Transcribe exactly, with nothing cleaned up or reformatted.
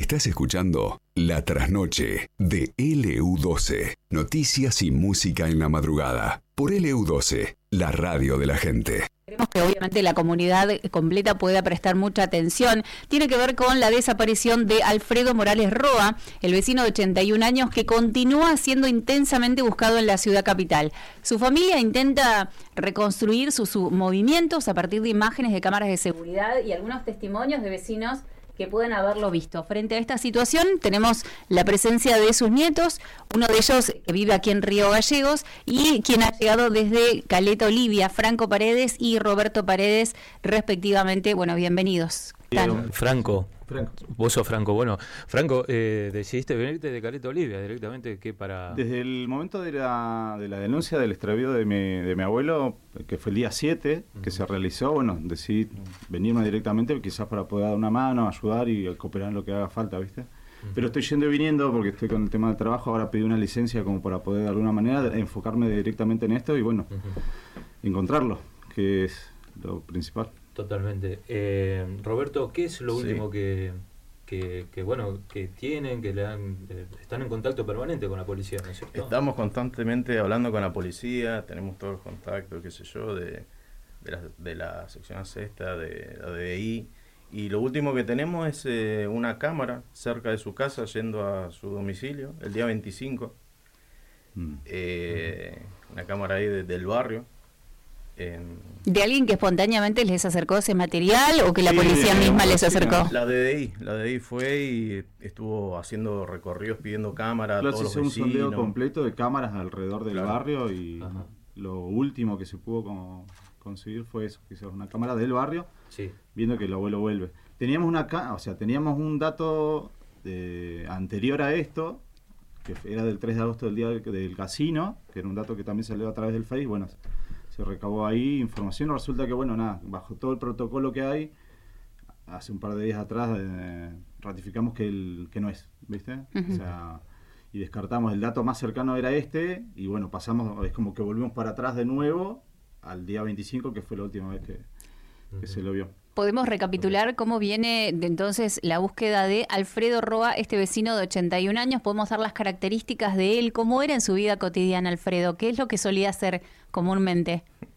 Estás escuchando La Trasnoche de L U doce. Noticias y música en la madrugada. Por L U doce, la radio de la gente. Queremos que obviamente la comunidad completa pueda prestar mucha atención. Tiene que ver con la desaparición de Alfredo Morales Roa, el vecino de ochenta y un años que continúa siendo intensamente buscado en la ciudad capital. Su familia intenta reconstruir sus, sus movimientos a partir de imágenes de cámaras de seguridad y algunos testimonios de vecinos que pueden haberlo visto. Frente a esta situación tenemos la presencia de sus nietos, uno de ellos que vive aquí en Río Gallegos y quien ha llegado desde Caleta Olivia, Franco Paredes y Roberto Paredes, respectivamente. Bueno, bienvenidos. Bien, Franco, Franco, vos sos Franco. Bueno, Franco, eh, decidiste venirte de Caleta Olivia directamente, ¿qué para...? Desde el momento de la, de la denuncia del extravío de mi, de mi abuelo, que fue el día siete, uh-huh. que se realizó, bueno, decidí venirme directamente quizás para poder dar una mano, ayudar y cooperar en lo que haga falta, ¿viste? Uh-huh. Pero estoy yendo y viniendo porque estoy con el tema del trabajo, ahora pedí una licencia como para poder de alguna manera enfocarme directamente en esto y bueno, uh-huh. encontrarlo, que es lo principal. Totalmente. Eh, Roberto, ¿qué es lo último sí. que, que, que, bueno, que tienen, que le han, eh, están en contacto permanente con la policía, ¿no es cierto? Estamos constantemente hablando con la policía, tenemos todos los contactos, qué sé yo, de, de, la, de la sección sexta, de la D I, y lo último que tenemos es eh, una cámara cerca de su casa yendo a su domicilio, el día veinticinco, mm. eh, mm. una cámara ahí de, del barrio. En... ¿De alguien que espontáneamente les acercó ese material o que la sí, policía misma les acercó? La D I, la D I fue y estuvo haciendo recorridos pidiendo cámaras. Claro, todos se los hizo un sondeo completo de cámaras alrededor del claro. barrio y Ajá. lo último que se pudo como conseguir fue eso, quizás una cámara del barrio, sí. viendo que el abuelo vuelve. Teníamos una, o sea, teníamos un dato de, anterior a esto, que era del tres de agosto del día del, del casino, que era un dato que también salió a través del Face, bueno. Se recabó ahí información, resulta que bueno, nada, bajo todo el protocolo que hay, hace un par de días atrás eh, ratificamos que el que no es, ¿viste? Uh-huh. O sea, y descartamos, el dato más cercano era este, y bueno, pasamos, es como que volvimos para atrás de nuevo al día veinticinco, que fue la última vez que, uh-huh. que se lo vio. ¿Podemos recapitular cómo viene de entonces la búsqueda de Alfredo Roa, este vecino de ochenta y un años? ¿Podemos dar las características de él? ¿Cómo era en su vida cotidiana Alfredo? ¿Qué es lo que solía hacer comúnmente?